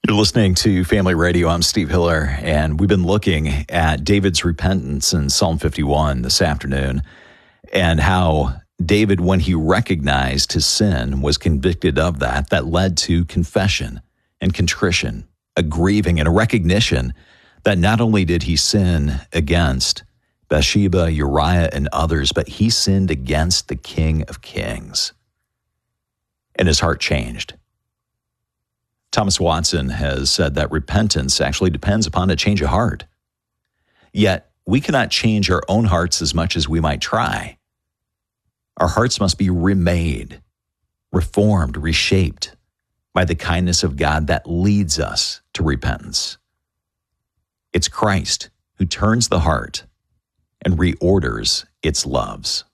You're listening to Family Radio. I'm Steve Hiller, and we've been looking at David's repentance in Psalm 51 this afternoon, and how David, when he recognized his sin, was convicted of that led to confession and contrition, a grieving and a recognition that not only did he sin against Bathsheba, Uriah, and others, but he sinned against the King of Kings. And his heart changed. Thomas Watson has said that repentance actually depends upon a change of heart. Yet, we cannot change our own hearts as much as we might try. Our hearts must be remade, reformed, reshaped by the kindness of God that leads us to repentance. It's Christ who turns the heart and reorders its loves.